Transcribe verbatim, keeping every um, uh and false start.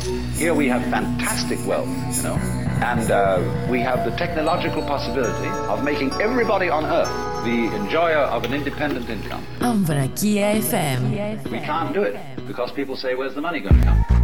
Here we have fantastic wealth, you know, and uh, we have the technological possibility of making everybody on earth the enjoyer of an independent income. Αμβρακία εφ εμ. We can't do it because people say, where's the money going to come?